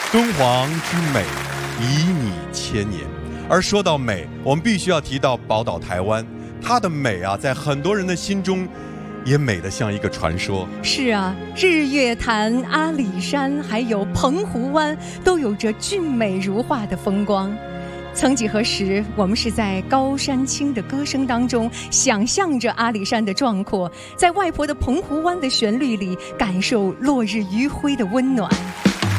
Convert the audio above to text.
敦煌之美，旖旎千年。而说到美，我们必须要提到宝岛台湾，它的美啊，在很多人的心中，也美得像一个传说。 是啊，日月潭、阿里山，还有澎湖湾，都有着俊美如画的风光。曾几何时，我们是在高山青的歌声当中，想象着阿里山的壮阔，在外婆的澎湖湾的旋律里，感受落日余晖的温暖。